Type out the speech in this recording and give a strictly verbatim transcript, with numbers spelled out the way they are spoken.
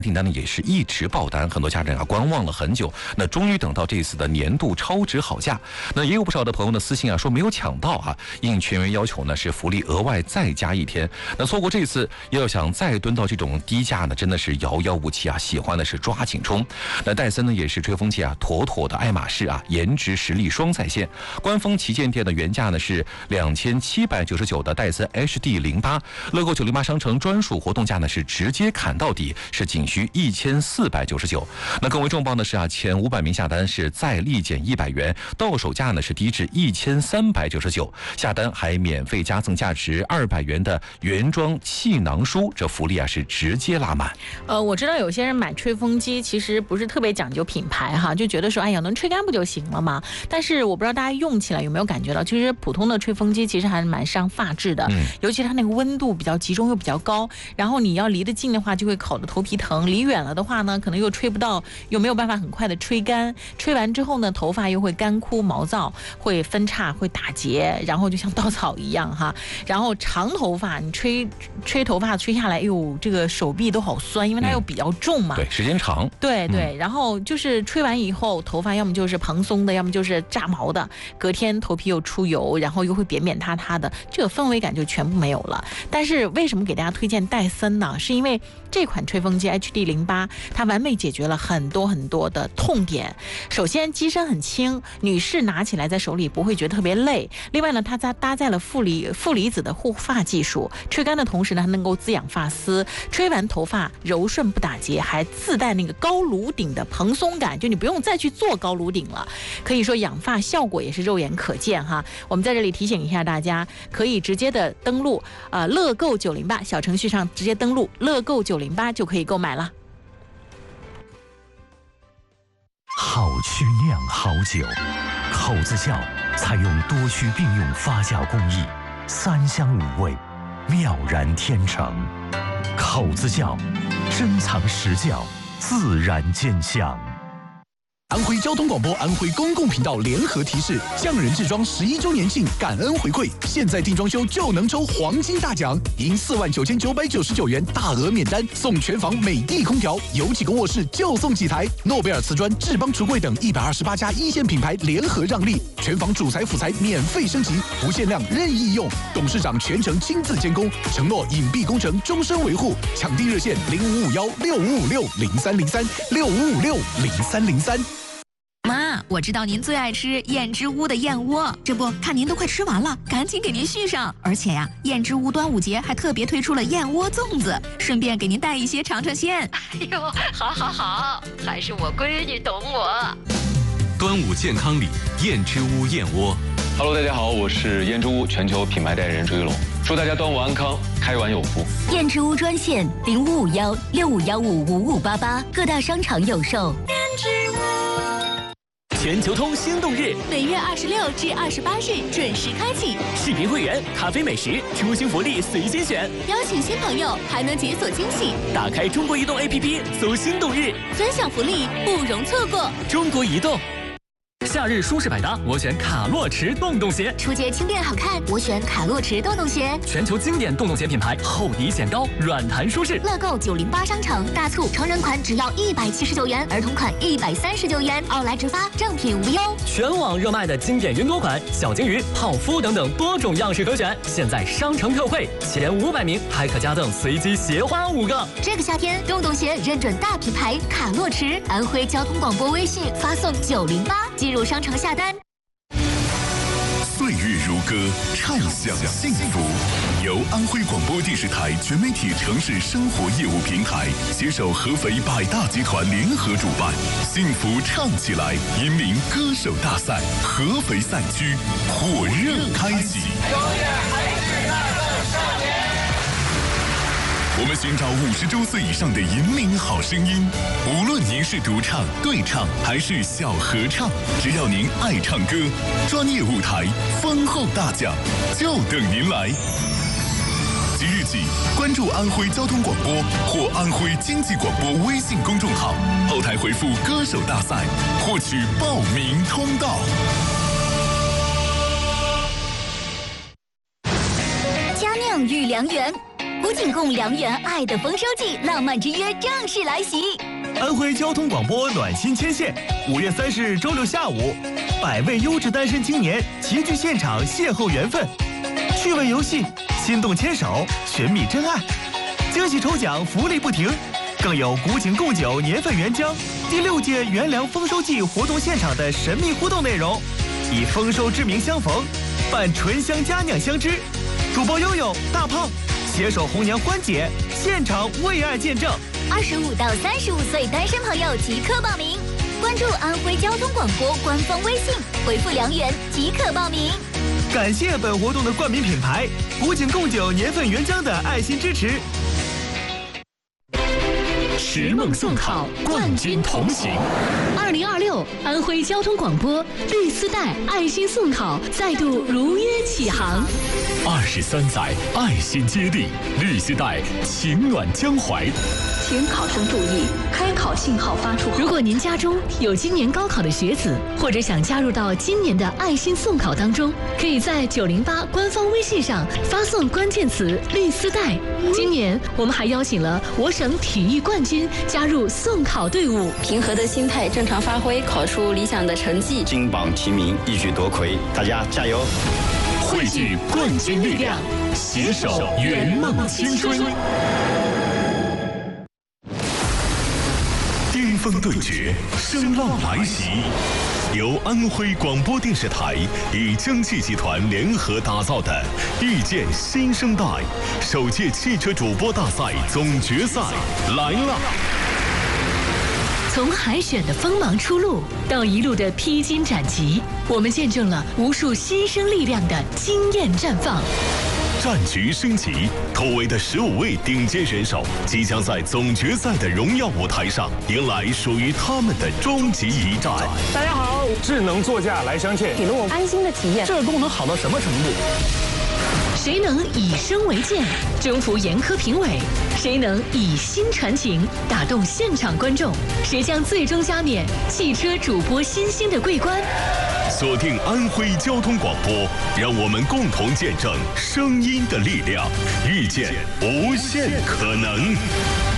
订单呢也是一直爆单，很多家长啊观望了很久，那终于等到这次的年度超值好价。那也有不少的朋友呢私信啊说没有抢到啊，应全员要求呢是福利额外再加一天。那错过这次，要想再蹲到这种低价呢，真的是遥遥无期啊！喜欢的是抓紧冲。那戴森呢也是吹风机啊，妥妥的爱马仕啊，颜值实力双在线。官方旗舰店的原价呢是两千七百九十九的戴森 H D 零八，乐购九零八商城专属活动价呢是直接砍到底，是仅需一千四百九十九。那更为重磅的是啊，前五百名下单是再立减一百元，到手价呢是低至一千三百九十九，下单还免费加赠价值二百元的原装气囊书，这福利啊是直接拉满。 呃，我知道有些人买吹风机其实不是特别讲究品牌哈，就觉得说哎呀能吹干不就行了吗？但是我不知道大家用起来有没有感觉到，其实普通的吹风机其实还是蛮伤发质的，嗯、尤其它那个温度比较集中又比较高，然后你要离得近的话就会烤得头皮疼，离远了的话呢可能又吹不到，又没有办法很快的吹干，吹完之后呢头发又会干枯毛躁，会分叉会打结，然后就像稻草一样哈。然后长头发你吹吹头发吹下来，哎呦这个手臂都好酸，因为它又比较重嘛， 嗯、对，时间长， 对对、嗯，然后就是吹完以后头发要么就是蓬松的，要么就是炸毛的，隔天头皮又出油，然后又会扁扁塌塌的，这个氛围感就全部没有了。但是为什么给大家推荐戴森呢？是因为这款吹风机 H D 零八 它完美解决了很多很多的痛点。首先机身很轻，女士拿起来在手里不会觉得特别累。另外呢，它搭搭载了负离负离子的护发技术，吹干的同时呢，它能够滋养发丝，吹完头发柔顺不打结，还自带那个高颅顶的蓬松感，就你不用再去做高颅顶了，可以说养发效果也是肉眼可见哈。我们在这里提醒一下大家，可以直接的登录呃乐购九零八小程序上直接登录乐购九零八就可以购买了。 好曲酿好酒，口子窖采用多区并用发酵工艺，三香五味，妙然天成。口子窖珍藏实窖，自然见香。 安徽交通广播、安徽公共频道联合提示：匠人制装十一周年庆感恩回馈，现在订装修就能抽黄金大奖，赢四万九千九百九十九元大额免单，送全房美的空调，有几个卧室就送几台。诺贝尔瓷砖、智邦橱柜等一百二十八家一线品牌联合让利，全房主材辅材免费升级，不限量任意用，董事长全程亲自监工，承诺隐蔽工程终身维护。抢订热线零五五幺六五五六零三零三六五五六零三零三。 妈，我知道您最爱吃燕之屋的燕窝，这不看您都快吃完了，赶紧给您续上。而且呀，燕之屋端午节还特别推出了燕窝粽子，顺便给您带一些尝尝鲜。 哎呦，好好好，还是我闺女懂我。 端午健康礼，燕之屋燕窝。 Hello， 大家好，我是燕之屋全球品牌代言人朱一龙，祝大家端午安康，开碗有福。 燕之屋专线零五五幺六五幺五五五八八，各大商场有售。燕之屋。 全球通心动日， 每月二十六至二十八日准时开启。 视频会员、咖啡美食、出行福利随心选， 邀请新朋友还能解锁惊喜。 打开中国移动 A P P， 搜心动日， 分享福利不容错过。 中国移动。夏日舒适百搭，我选卡洛驰洞洞鞋。 出街轻便好看，我选卡洛驰洞洞鞋。 全球经典洞洞鞋品牌，厚底显高，软弹舒适。 乐购九零八商城大促，成人款只要一百七十九元，儿童款一百三十九元，奥莱直发，正品无忧。 全网热卖的经典云朵款、小金鱼、泡芙等等多种样式可选，现在商城特惠，前五百名还可加赠随机鞋花五个。 这个夏天，洞洞鞋认准大品牌卡洛驰，安徽交通广播微信发送九零八。进入商城下单。 岁月如歌，畅享幸福。由安徽广播电视台全媒体城市生活业务平台携手合肥百大集团联合主办，幸福唱起来银名歌手大赛合肥赛区火热开启。我们寻找五十周岁以上的银铃好声音，无论您是独唱、对唱还是小合唱，只要您爱唱歌，专业舞台、丰厚大奖就等您来。即日起，关注安徽交通广播或安徽经济广播微信公众号，后台回复“歌手大赛”，获取报名通道。 佳酿御良缘。古古井贡良缘爱的丰收季，浪漫之约正式来袭。 安徽交通广播暖心牵线，五月三十日周六下午，百位优质单身青年齐聚现场邂逅缘分，趣味游戏，心动牵手，寻觅真爱，惊喜抽奖福利不停，更有古井贡酒年份原浆第六届元粮丰收季活动现场的神秘互动内容，以丰收之名相逢，伴醇香佳酿相知，主播悠悠、大胖携手红娘欢姐，现场为爱见证。 二十五到三十五岁单身朋友即刻报名，关注安徽交通广播官方微信，回复良缘即可报名。 感谢本活动的冠名品牌古井贡酒年份原浆的爱心支持。 拾梦送考，冠军同行。 二零二六安徽交通广播绿丝带爱心送考再度如约启航。 二十三载爱心接力，绿丝带情暖江淮。 请考生注意，开考信号发出后，如果您家中有今年高考的学子，或者想加入到今年的爱心送考当中，可以在九零八官方微信上发送关键词“绿丝带”。今年我们还邀请了我省体育冠军加入送考队伍， 平和的心态，正常发挥，考出理想的成绩， 金榜题名，一举夺魁，大家加油！ 汇聚冠军力量，携手圆梦青春。 巅峰对决，声浪来袭。由安徽广播电视台与蒸汽集团联合打造的《遇见新生代》首届汽车主播大赛总决赛来了。 从海选的锋芒初露到一路的披荆斩棘，我们见证了无数新生力量的惊艳绽放。 战局升级，突围的十五位顶尖选手即将在总决赛的荣耀舞台上迎来属于他们的终极一战。 大家好，智能座驾来相见， 给了我安心的体验。 这个功能好到什么程度？ 谁能以身为剑，征服严苛评委？谁能以心传情，打动现场观众？谁将最终加冕汽车主播新星的桂冠？ 锁定安徽交通广播，让我们共同见证声音的力量，遇见无限可能。